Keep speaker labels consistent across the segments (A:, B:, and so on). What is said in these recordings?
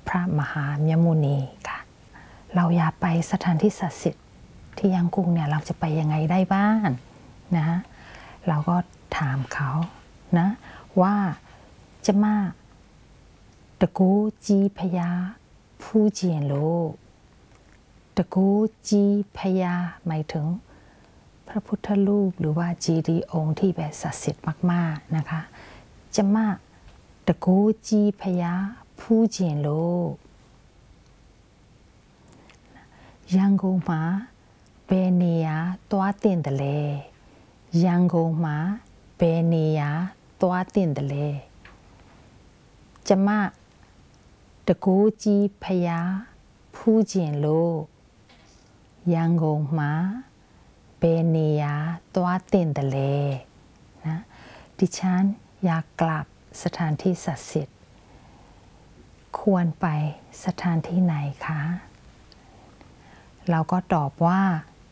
A: พระมหายมุนีค่ะเราอยากไปสถานที่ศักดิ์สิทธิ์ที่ยังกุ้งเนี่ยเราจะไปยังไงได้บ้างนะฮะเราก็ถามเขานะว่าจะมาตะกูจีพยาผู้เจียนโลตะกูจีพยาหมายถึงพระพุทธรูปหรือว่าจีดีองค์ที่แบบศักดิ์สิทธิ์มากๆนะคะจะมาตะกูจีพยาผู้เจียนโลยังคงมาเปเนียตัวตินทะเลยังคงมาเปเนียตัวตินทะเลจะมาตะกูจีพยาผู้เจียนโลยังคงมาเปเนียตัวตินทะเลนะดิฉันอยากกลับสถานที่ศักดิ์สิทธิ์ควรไปสถานที่ไหนคะเราก็ตอบว่า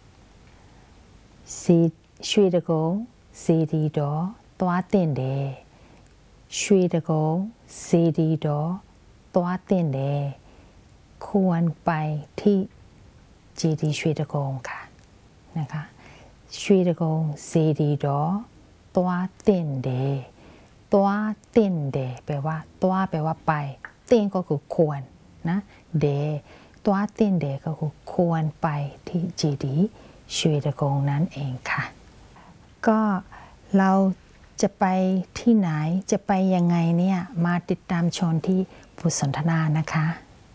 A: ရွှေတကုံစေတီတော်သွားတင်တယ်ရွှေတကုံစေတီတော်သွားတင်တယ်ควรไปที่เจดีย์ရွှေတကုံค่ะนะคะရွှေတကုံစေတီတော်သွားတင်တယ်သွားတင်တယ်แปลว่าသွားแปลว่าไปတင်ก็คือควรนะเดตัวตินเดก็คือควรไปที่เจดีย์ရွှေตะกงนั้นเองค่ะก็เราจะไปที่ไหนจะไปยังไงเนี่ยมาติดตามชมที่บทสนทนานะคะ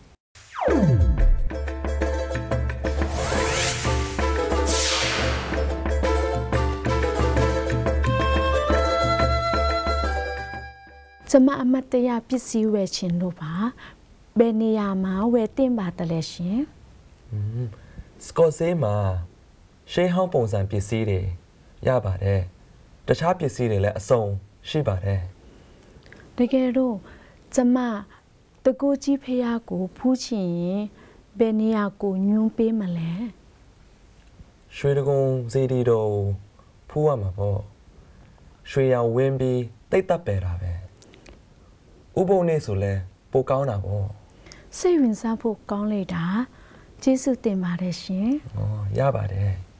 B: จะมาอมตะยาพิสิเวชินโลบาเบเนียมาเวตินบาตะเลชิน
C: สกอเซมาเช่ห้องปงสันพิสิเดยาบาเดแต่ชาพิสิเดและทรงชิบาเด
B: ตะเกโรจะมาตะกูจีพยากูผู้ชินเบเนียกูยุงเป้มาแล้ว
C: ရွှေတကုံစေတီတော်ဖူးရမှာပေါ့ရွှေရောင်ဝင်းပြီးတိတ်တက်ပယ်တာပဲဥပုံနေဆိုလဲပိုကောင်းတာပေါ့
B: စိတ်ဝင်စားဖို့ကောင်းလိုက်တာကျေးဇူးတင်ပါတယ်ရှင်
C: ။ရပါတယ်။